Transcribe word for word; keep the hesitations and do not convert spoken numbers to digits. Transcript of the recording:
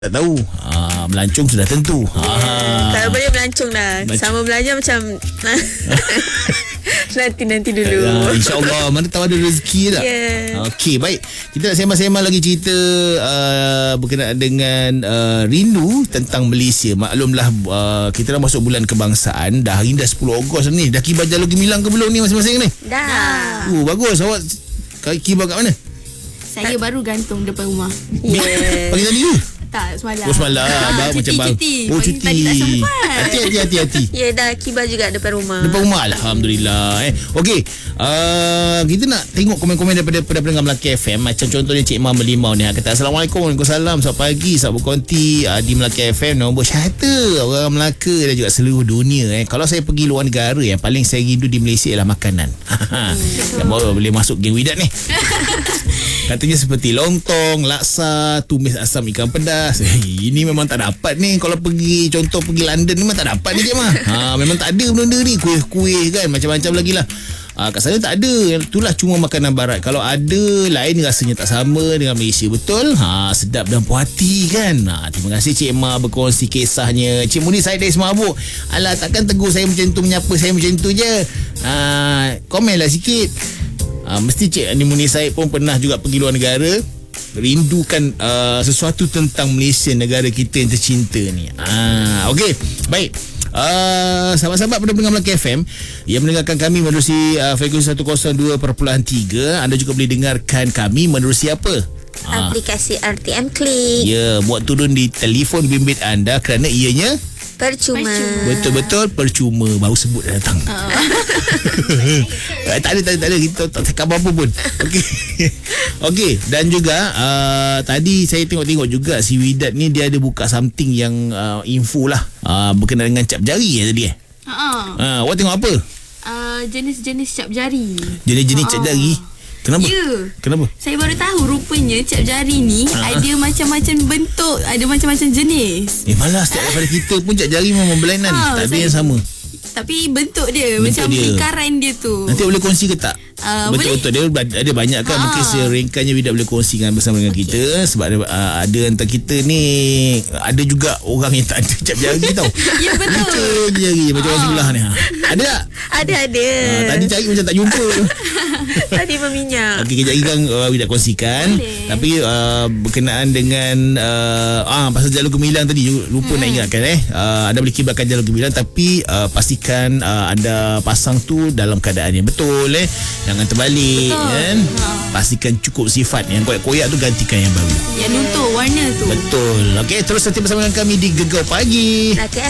Tak tahu. Ha, melancong sudah tentu. Yeah. Ha. Tak boleh melancong dah. Baca. Sama belajar macam nanti-nanti dulu. Ya, InsyaAllah. Mana tahu ada rezeki tak? Yeah. Okey, baik. Kita nak sembang-sembang lagi cerita uh, berkenaan dengan uh, rindu tentang Malaysia. Maklumlah uh, kita dah masuk bulan kebangsaan. Dah hari ni dah sepuluh Ogos ni. Dah kibar Jalur Gemilang ke belum ni masing-masing ni? Dah. Uh, bagus. Awak kibar kat mana? Saya baru gantung depan rumah. Yeah. Pagi tadi tu? Tak, semalam. Oh semalam ha, abang cuti, macam bang. cuti. Oh Pagi cuti. tadi tak sempat. Hati-hati hati-hati. Ya, yeah, dah kibar juga depan rumah. Depan rumah, alhamdulillah. Eh, okey. Uh, kita nak tengok komen-komen daripada pendengar Melaka F M. Macam contohnya Cik Mam Melimau ni. Kata Assalamualaikum, Waalaikumsalam. Selamat pagi, selamat berkonti uh, di Melaka F M. Nombor syahada orang Melaka dan juga seluruh dunia. Eh, kalau saya pergi luar negara, yang paling saya rindu di Malaysia ialah makanan. Yang baru boleh masuk geng Widat ni. Katanya seperti lontong, laksa, tumis asam ikan pedas. Eh, ini memang tak dapat ni. Kalau pergi, contoh pergi London ni memang tak dapat ni, Cik Ma. Ha, memang tak ada benda-benda ni. Kuih-kuih kan, macam-macam lagi lah. Ha, kat sana tak ada. Itulah cuma makanan barat. Kalau ada, lain rasanya tak sama dengan Malaysia. Betul? Ha, sedap dan puas hati kan. Ha, terima kasih Cik Ma berkongsi kisahnya. Cik Muni Said dari Semabuk. Alah, takkan tegur saya macam tu, menyapa saya macam tu je. Ha, komen lah sikit. Uh, mesti Cik Muni Said pun pernah juga pergi luar negara, rindukan uh, sesuatu tentang Malaysia, negara kita yang tercinta ni. Ah, okey, baik. Uh, sahabat-sahabat pendengar Melaka F M yang mendengarkan kami menerusi uh, frekuensi seratus dua perpuluhan tiga, anda juga boleh dengarkan kami menerusi apa? Aplikasi R T M Click. Ya, buat turun di telefon bimbit anda kerana ianya Percuma. Betul-betul percuma. Baru sebut dah datang. Oh. tak ada, tak ada, tak ada. Kita tak cakap apa-apa pun. Okey. Okey. Dan juga uh, tadi saya tengok-tengok juga si Widat ni dia ada buka something yang uh, info lah. Uh, berkenaan dengan cap jari ya tadi eh. Uh-uh. Uh, awak tengok apa? Uh, jenis-jenis cap jari. Jenis-jenis uh-uh. cap jari. Kenapa? Ya. Kenapa? Saya baru tahu rupanya cap jari ni uh-huh. ada macam-macam bentuk, ada macam-macam jenis. Eh malas setiap daripada kita pun cap jari memang berlainan. Uh, tak ada yang sama. Tapi bentuk dia bentuk macam dia. lingkaran dia tu. Nanti boleh kongsi ke tak? Uh, Betul-betul dia ada banyak kan. Ha. Mungkin seringkannya Widat boleh kongsikan bersama dengan okay. kita. Sebab ada, uh, ada antara kita ni, ada juga orang yang tak ada cap jari tau. Ya betul. Cap jari macam ha. orang sebelah ni. Ha. Ada tak? Ada ada. Uh, tadi cari macam tak jumpa. Tadi berminyak. Okey, kejap lagi kan uh, Widat kongsikan. Boleh. Tapi uh, berkenaan dengan uh, ah pasal Jalur Gemilang tadi lupa hmm. nak ingatkan eh. Uh, anda boleh kibarkan Jalur Gemilang tapi uh, pastikan uh, anda pasang tu dalam keadaan yang betul eh. Jangan terbalik kan. Ha. Pastikan cukup sifat. Yang koyak-koyak tu gantikan yang baru. Yang luntur warna tu. Betul. Okey, terus nanti bersama dengan kami di Gegar Pagi. Melaka